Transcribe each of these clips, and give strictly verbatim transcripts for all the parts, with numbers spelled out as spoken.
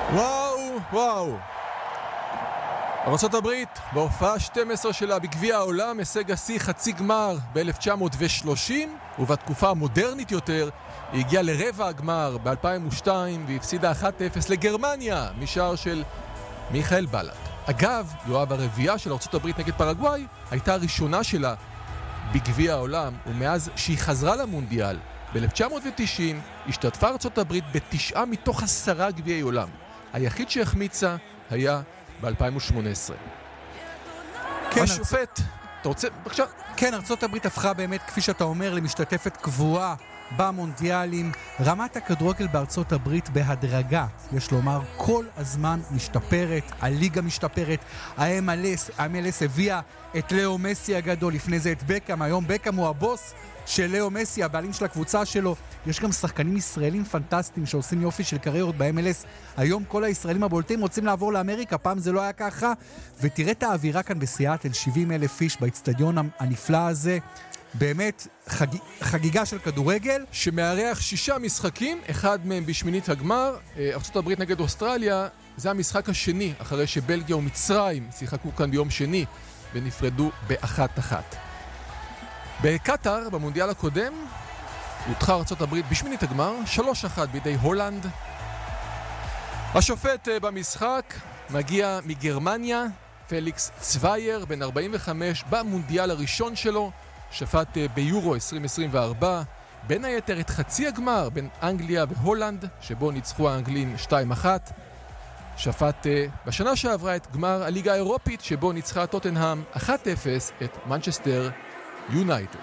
וואו, וואו. ארצות הברית, בהופעה שתים עשרה שלה בגביע העולם, הישג השיא חצי גמר ב-אלף תשע מאות ושלושים, ובתקופה המודרנית יותר, היא הגיעה לרבע הגמר ב-אלפיים ושתיים, והפסידה אחת אפס לגרמניה, משער של מיכאל בלק. אגב, יואב, הרביעייה של ארצות הברית נגד פרגוואי, הייתה הראשונה שלה בגביע העולם, ומאז שהיא חזרה למונדיאל, ב-אלף תשע מאות ותשעים, השתתפה ארצות הברית בתשעה מתוך עשרה גביעי עולם. היחיד שהחמיצה היה ב-אלפיים ושמונה עשרה. כן, השופט, אתה רוצה, בבקשה? כן, ארצות הברית הפכה באמת, כפי שאתה אומר, למשתתפת קבועה במונדיאלים. רמת הכדורגל בארצות הברית בהדרגה, יש לומר, כל הזמן משתפרת, הליגה משתפרת. ה-אם אל אס, ה-אם אל אס הביאה את לאו מסי הגדול, לפני זה את בקאם, היום בקאם הוא הבוס של לאו מסי, הבעלים של הקבוצה שלו. יש גם שחקנים ישראלים פנטסטיים שעושים יופי של קריירות ב-אם אל אס. היום כל הישראלים הבולטים רוצים לעבור לאמריקה, פעם זה לא היה ככה. ותראה את האווירה כאן בסיאטל, שבעים אלף איש באצטדיון הנפלא הזה. באמת חג... חגיגה של כדורגל שמארח שישה משחקים, אחד מהם בשמינית הגמר. ארצות הברית נגד אוסטרליה, זה המשחק השני אחרי שבלגיה ומצרים שיחקו כאן ביום שני ונפרדו באחת אחת. בקטר, במונדיאל הקודם, הודחה ארצות הברית בשמינית הגמר, שלוש אחת בידי הולנד. השופט במשחק מגיע מגרמניה, פליקס צווייר, בן ארבעים וחמש, במונדיאל הראשון שלו, שפט ביורו עשרים עשרים וארבע, בין היתר את חצי הגמר בין אנגליה והולנד, שבו ניצחו האנגלים שתיים אחת. שפט בשנה שעברה את גמר הליגה האירופית, שבו ניצחה טוטנהאם אחת אפס את מנצ'סטר יונייטד.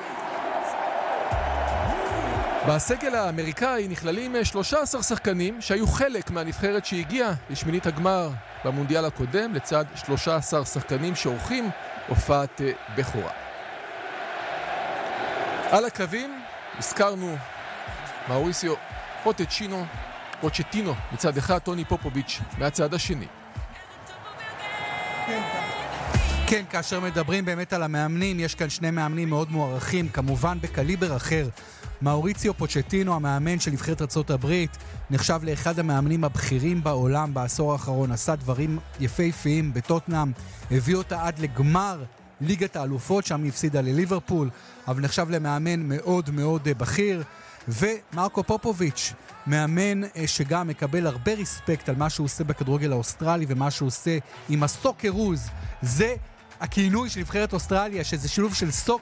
בסגל האמריקאי נכללים שלושה עשר שחקנים שהיו חלק מהנבחרת שהגיעה לשמינית הגמר במונדיאל הקודם, לצד שלושה עשר שחקנים שעורכים הופעת בכורה. על הקווים הזכרנו מאוריסיו פוצ'טינו, פוצ'טינו מצד אחד, טוני פופוביץ' מהצד השני. כן, כאשר מדברים באמת על המאמנים, יש כאן שני מאמנים מאוד מוערכים, כמובן בקליבר אחר. מאוריציו פוצ'טינו, המאמן של נבחרת ארצות הברית, נחשב לאחד המאמנים הבכירים בעולם בעשור האחרון, עשה דברים יפהפיים בטוטנהאם, הביא אותה עד לגמר ליגת האלופות, שם הפסידה לליברפול, אבל נחשב למאמן מאוד מאוד בכיר. ומרקו פופוביץ', מאמן שגם מקבל הרבה ריספקט על מה שהוא עושה בכדורגל האוסטרלי ומה שהוא עושה עם הסוקרוז. זה הכינוי של נבחרת אוסטרליה, שזה שילוב של סוק